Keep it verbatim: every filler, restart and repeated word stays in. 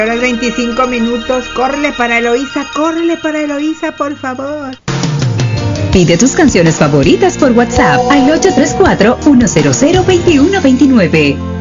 Ahora veinticinco minutos. Córrele para Eloísa, córrele para Eloísa, por favor. Pide tus canciones favoritas por WhatsApp al ocho tres cuatro, uno cero cero, dos uno dos nueve.